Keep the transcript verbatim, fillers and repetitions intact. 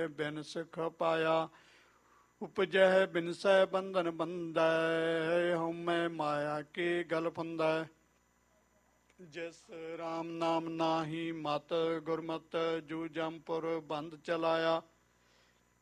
ਬਿਨ ਸਿਖ ਪਾਇਆ। ਉਪਜੈ ਬਿਨਸੈ ਬੰਧਨ ਬੰਧੈ, ਹਉਮੈ ਮਾਇਆ ਕੀ ਗਲ ਫੰਧੈ। ਜਿਸ ਰਾਮ ਨਾਮ ਨਾਹੀ ਮਤ, ਗੁਰਮਤਿ ਜੂ ਜਮਪੁਰ ਬੰਦ ਚਲਾਇਆ।